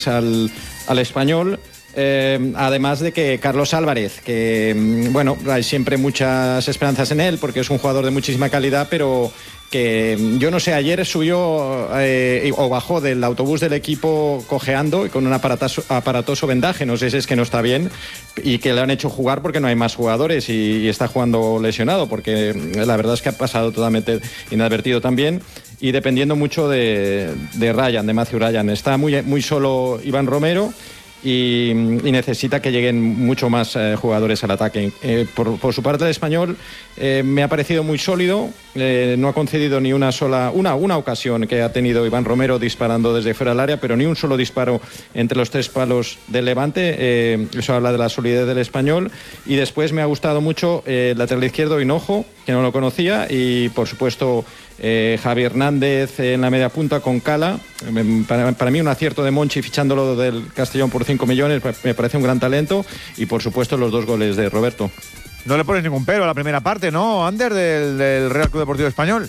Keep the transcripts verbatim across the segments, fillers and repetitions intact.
al, al Español. Eh, además de que Carlos Álvarez, que bueno, hay siempre muchas esperanzas en él porque es un jugador de muchísima calidad, pero que yo no sé, ayer subió eh, o bajó del autobús del equipo cojeando y con un aparatoso, aparatoso vendaje, no sé si es que no está bien y que le han hecho jugar porque no hay más jugadores y, y está jugando lesionado, porque la verdad es que ha pasado totalmente inadvertido también. Y dependiendo mucho de, de Ryan, de Matthew Ryan. Está muy, muy solo Iván Romero y, y necesita que lleguen mucho más eh, jugadores al ataque. Eh, por, por su parte, el Español eh, me ha parecido muy sólido, eh, no ha concedido ni una sola, una, una ocasión que ha tenido Iván Romero disparando desde fuera del área, pero ni un solo disparo entre los tres palos del Levante. Eh, eso habla de la solidez del Español. Y después me ha gustado mucho eh, el lateral izquierdo Hinojo, que no lo conocía, y por supuesto Eh, Javi Hernández en la media punta con Cala. Para, para mí un acierto de Monchi fichándolo del Castellón por cinco millones, me parece un gran talento, y por supuesto los dos goles de Roberto. No le pones ningún pero a la primera parte, ¿no, Ander, del, del Real Club Deportivo Español?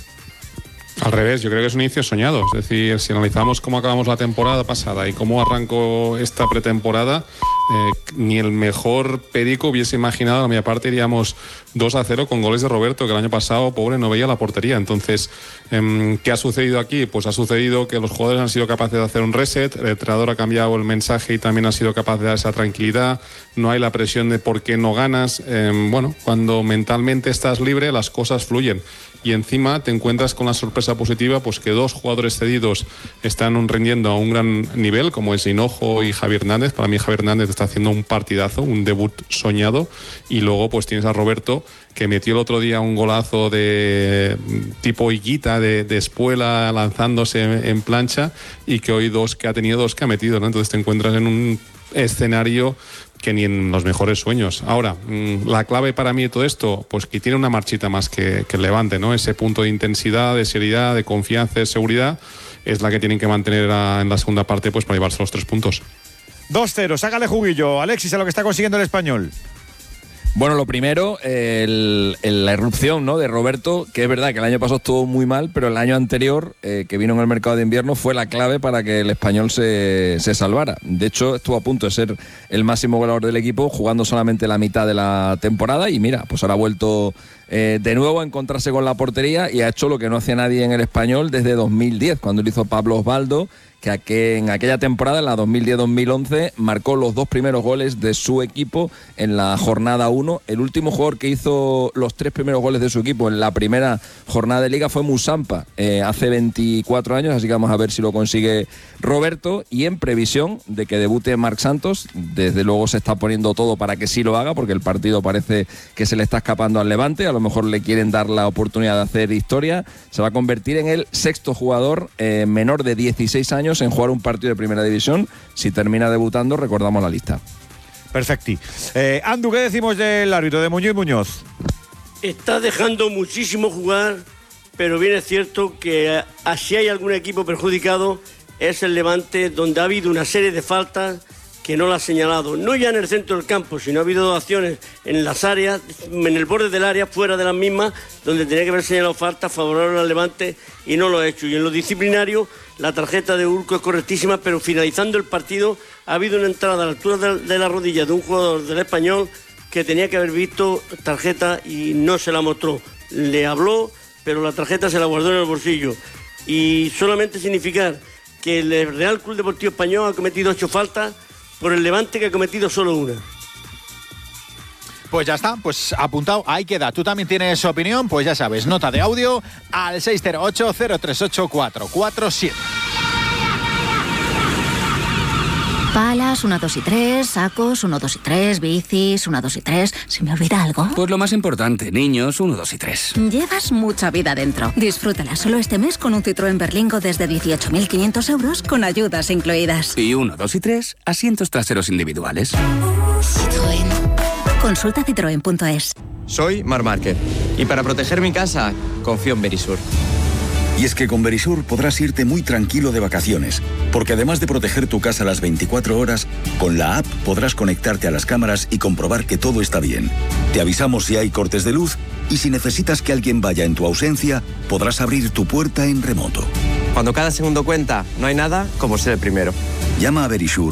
Al revés, yo creo que es un inicio soñado. Es decir, si analizamos cómo acabamos la temporada pasada y cómo arrancó esta pretemporada, eh, ni el mejor perico hubiese imaginado. A la media parte iríamos dos a cero con goles de Roberto, que el año pasado, pobre, no veía la portería. Entonces, eh, ¿qué ha sucedido aquí? Pues ha sucedido que los jugadores han sido capaces de hacer un reset, el entrenador ha cambiado el mensaje y también ha sido capaz de dar esa tranquilidad. No hay la presión de por qué no ganas. Eh, bueno, cuando mentalmente estás libre, las cosas fluyen. Y encima te encuentras con la sorpresa positiva, pues que dos jugadores cedidos están rendiendo a un gran nivel, como es Hinojo y Javi Hernández. Para mí Javi Hernández está haciendo un partidazo, un debut soñado. Y luego pues tienes a Roberto, que metió el otro día un golazo de tipo Higuita, de, de espuela, lanzándose en, en plancha, y que hoy dos que ha tenido, dos que ha metido, ¿no? Entonces te encuentras en un escenario que ni en los mejores sueños. Ahora, la clave para mí de todo esto, pues que tiene una marchita más que, que el Levante, ¿no? Ese punto de intensidad, de seriedad, de confianza, de seguridad, es la que tienen que mantener a, en la segunda parte, pues para llevarse los tres puntos. dos cero, sácale juguillo, Alexis, a lo que está consiguiendo el Español. Bueno, lo primero, el, el, la irrupción, ¿no?, de Roberto, que es verdad que el año pasado estuvo muy mal, pero el año anterior, eh, que vino en el mercado de invierno, fue la clave para que el Español se, se salvara. De hecho, estuvo a punto de ser el máximo goleador del equipo, jugando solamente la mitad de la temporada, y mira, pues ahora ha vuelto eh, de nuevo a encontrarse con la portería y ha hecho lo que no hacía nadie en el Español desde dos mil diez, cuando lo hizo Pablo Osvaldo, que en aquella temporada, en la dos mil diez dos mil once, marcó los dos primeros goles de su equipo en la jornada uno. El último jugador que hizo los tres primeros goles de su equipo en la primera jornada de Liga fue Musampa, eh, hace veinticuatro años, así que vamos a ver si lo consigue Roberto. Y en previsión de que debute Marc Santos, desde luego se está poniendo todo para que sí lo haga, porque el partido parece que se le está escapando al Levante. A lo mejor le quieren dar la oportunidad de hacer historia. Se va a convertir en el sexto jugador eh, menor de dieciséis años en jugar un partido de primera división. Si termina debutando, recordamos la lista. Perfecti. Eh, Andu, ¿qué decimos del árbitro de Muñoz Muñoz? Está dejando muchísimo jugar, pero bien es cierto que si hay algún equipo perjudicado es el Levante, donde ha habido una serie de faltas que no la ha señalado, no ya en el centro del campo, sino ha habido acciones en las áreas, en el borde del área, fuera de las mismas, donde tenía que haber señalado faltas favorables al Levante y no lo ha hecho. Y en lo disciplinario, la tarjeta de Urco es correctísima, pero finalizando el partido ha habido una entrada a la altura de, de la rodilla de un jugador del Español que tenía que haber visto tarjeta y no se la mostró. Le habló, pero la tarjeta se la guardó en el bolsillo. Y solamente significar que el Real Club Deportivo Español ha cometido ocho faltas por el Levante, que ha cometido solo una. Pues ya está, pues apuntado, ahí queda. ¿Tú también tienes opinión? Pues ya sabes, nota de audio al seis cero ocho, cero tres ocho, cuatro cuatro siete. Palas, uno, dos y tres, sacos, uno, dos y tres, bicis, uno, dos y tres. ¿Se me olvida algo? Pues lo más importante, niños, uno, dos y tres. Llevas mucha vida dentro. Disfrútala solo este mes con un Citroën Berlingo desde dieciocho mil quinientos euros con ayudas incluidas. Y uno, dos y tres, asientos traseros individuales. Citroën. Consulta citroen punto es. Soy Marc Márquez y para proteger mi casa confío en Verisur. Y es que con Verisur podrás irte muy tranquilo de vacaciones, porque además de proteger tu casa las veinticuatro horas, con la app podrás conectarte a las cámaras y comprobar que todo está bien. Te avisamos si hay cortes de luz y si necesitas que alguien vaya en tu ausencia, podrás abrir tu puerta en remoto. Cuando cada segundo cuenta, no hay nada como ser el primero. Llama a Verisure